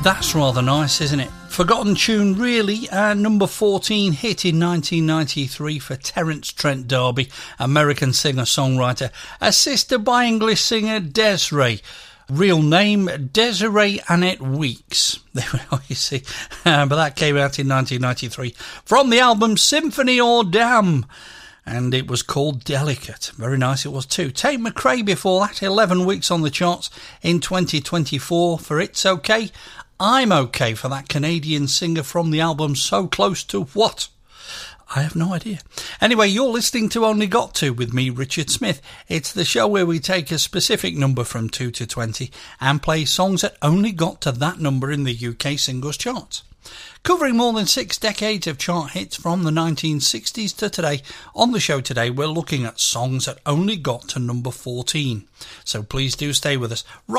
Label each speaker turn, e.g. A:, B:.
A: That's rather nice, isn't it? Forgotten tune, really. Number 14 hit in 1993 for Terence Trent D'Arby, American singer-songwriter, assisted by English singer Des'ree. Real name, Desiree Annette Weeks. There we are, you see. But that came out in 1993 from the album Symphony or Damn. And it was called Delicate. Very nice it was too. Tate McRae before that, 11 weeks on the charts in 2024 for It's Okay, I'm Okay, for that Canadian singer from the album So Close to What? I have no idea. Anyway, you're listening to Only Got To with me, Richard Smith. It's the show where we take a specific number from 2 to 20 and play songs that only got to that number in the UK singles charts. Covering more than 6 decades of chart hits from the 1960s to today, on the show today we're looking at songs that only got to number 14. So please do stay with us.